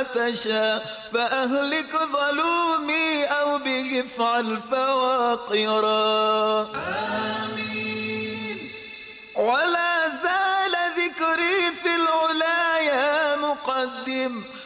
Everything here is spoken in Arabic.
ما تشاء فأهلك ظلومي أو به افعل فواقرا. آمين. ولا زال ذكري في العلا يا مقدم